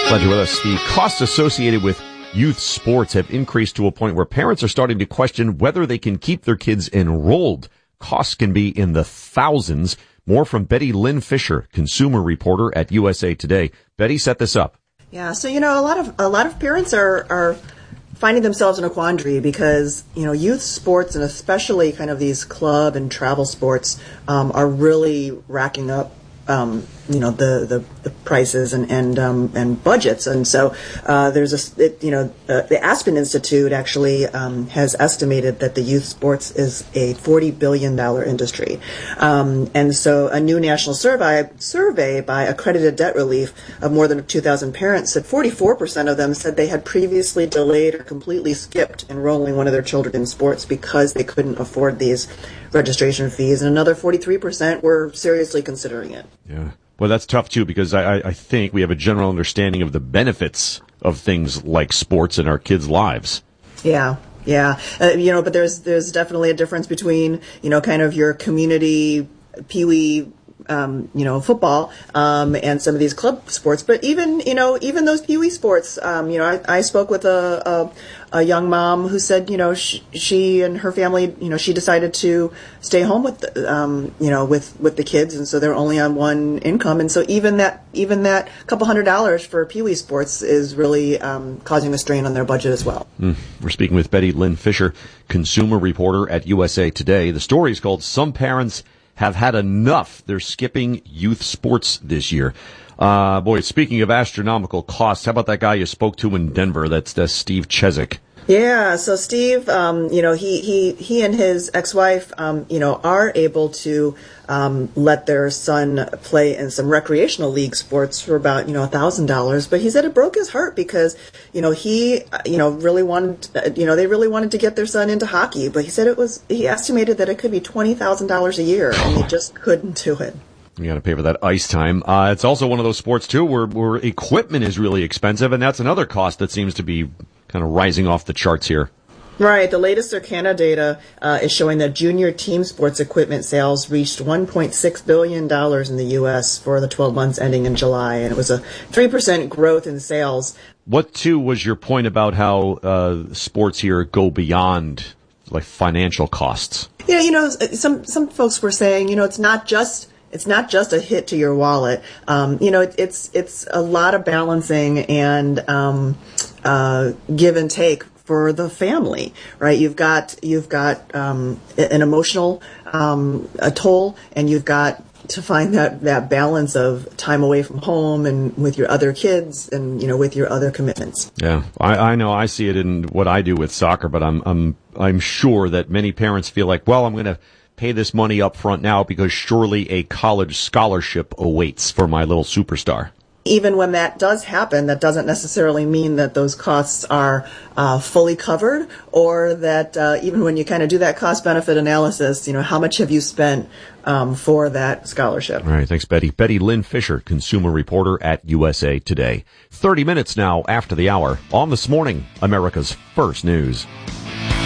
Glad you're with us. The costs associated with youth sports have increased to a point where parents are starting to question whether they can keep their kids enrolled. Costs can be in the thousands. More from Betty Lynn Fisher, consumer reporter at USA Today. Betty, set this up. Yeah, so a lot of parents are finding themselves in a quandary because youth sports, and especially kind of these club and travel sports, are really racking up the prices and budgets. And so the Aspen Institute actually has estimated that the youth sports is a $40 billion industry. And so a new national survey by Accredited Debt Relief of more than 2,000 parents said 44% of them said they had previously delayed or completely skipped enrolling one of their children in sports because they couldn't afford these registration fees, and another 43% were seriously considering it. Yeah. Well, that's tough, too, because I think we have a general understanding of the benefits of things like sports in our kids' lives. Yeah. But there's definitely a difference between, kind of your community peewee football, and some of these club sports. But even those peewee sports, I spoke with a young mom who said, she and her family, she decided to stay home with the kids. And so they're only on one income. And so even that couple $100 for peewee sports is really, causing a strain on their budget as well. We're speaking with Betty Lynn Fisher, consumer reporter at USA Today. The story is called "Some Parents Have Had Enough. They're Skipping Youth Sports This Year." Speaking of astronomical costs, how about that guy you spoke to in Denver? That's Steve Cheswick. Yeah, so Steve, he and his ex-wife, are able to let their son play in some recreational league sports for about, $1,000. But he said it broke his heart because, he really wanted, they really wanted to get their son into hockey. But he said he estimated that it could be $20,000 a year, and they just couldn't do it. You got to pay for that ice time. It's also one of those sports, too, where equipment is really expensive, and that's another cost that seems to be kind of rising off the charts here. Right. The latest Circana data is showing that junior team sports equipment sales reached $1.6 billion in the U.S. for the 12 months ending in July, and it was a 3% growth in sales. What, too, was your point about how sports here go beyond like financial costs? Yeah, some folks were saying, it's not just a hit to your wallet. It's a lot of balancing and give and take for the family, right? You've got an emotional a toll, and you've got to find that balance of time away from home and with your other kids and with your other commitments. Yeah, I know. I see it in what I do with soccer, but I'm sure that many parents feel like, well, I'm going to pay this money up front now because surely a college scholarship awaits for my little superstar. Even when that does happen, that doesn't necessarily mean that those costs are fully covered, or that even when you kind of do that cost-benefit analysis, how much have you spent for that scholarship? All right, thanks, Betty. Betty Lynn Fisher, consumer reporter at USA Today. 30 minutes now after the hour on This Morning, America's First News.